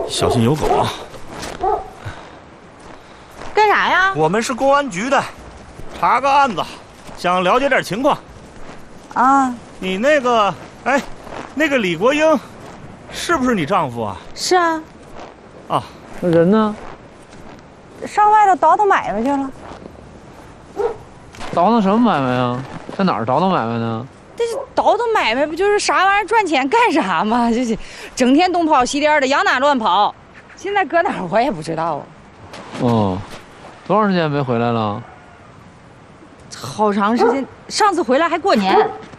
小心有狗啊！ 干啥呀？ 我们是公安局的，查个案子，想了解点情况。 啊， 你那个，哎，那个李国英，是不是你丈夫啊？ 是啊。 啊， 那人呢？ 上外头倒腾买卖去了。 倒腾什么买卖啊？在哪儿倒腾买卖呢？ 这是倒腾买卖，不就是啥玩意儿赚钱干啥吗？就是整天东跑西颠的，往哪乱跑。现在搁哪儿我也不知道啊。 哦，多长时间没回来了？ 好长时间，上次回来还过年。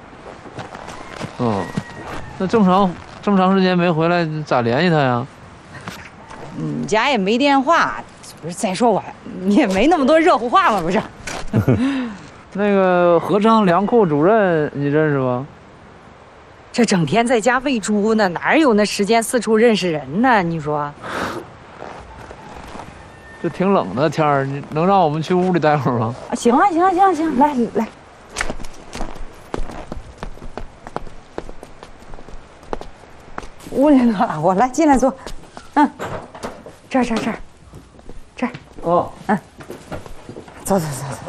哦，那这么长时间没回来，咋联系他呀？ 你家也没电话，不是？再说你也没那么多热乎话嘛，不是？ 那个合昌粮库主任你认识吧？ 这整天在家喂猪呢，哪有那时间四处认识人呢？你说？ 这挺冷的天儿，你能让我们去屋里待会儿吗？ 啊，行，来。屋里暖和，来进来坐。嗯，这儿。 哦， 走。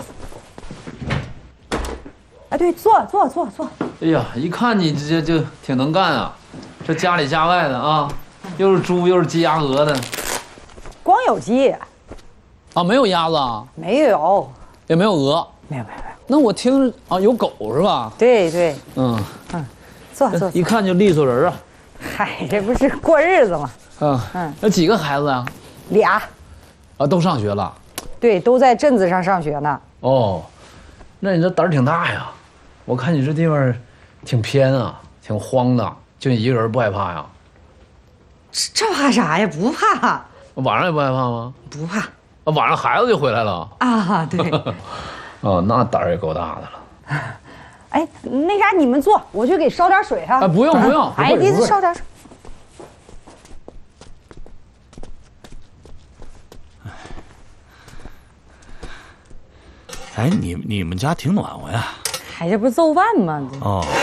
哎，对，坐。 哎呀，一看你这就挺能干啊，这家里家外的啊，又是猪又是鸡鸭鹅的。 光有鸡， 啊，没有鸭子啊， 没有， 也没有鹅， 没有。 那我听啊有狗是吧？ 对， 嗯， 坐。 一看就利索人啊。 嗨，这不是过日子吗？ 有几个孩子呀？ 俩， 啊，都上学了。 对，都在镇子上上学呢。 哦，那你这胆儿挺大呀。我看你这地方挺偏啊，挺荒的，就你一个人不害怕呀？ 这怕啥呀？不怕， 晚上也不害怕吗？ 不怕。 啊，晚上孩子就回来了。 啊，对。 哦，那胆儿也够大的了。 哎，那啥，你们坐，我去给烧点水哈。 啊，不用。 哎，你烧点水。 哎，你们家挺暖和呀。 哎，这不是做饭吗？ 哦。